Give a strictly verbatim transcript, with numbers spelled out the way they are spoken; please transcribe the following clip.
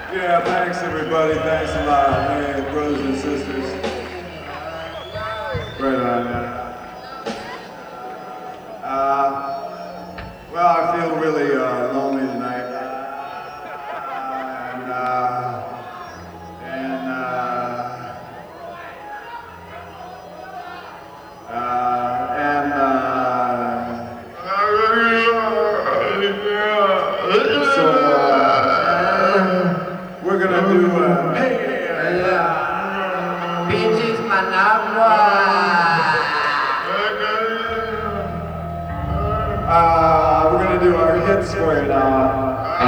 Yeah, thanks everybody. Thanks a lot, hey, brothers and sisters. Right on, man. Uh, well, I feel really uh, lonely tonight. And, uh, and, uh, uh,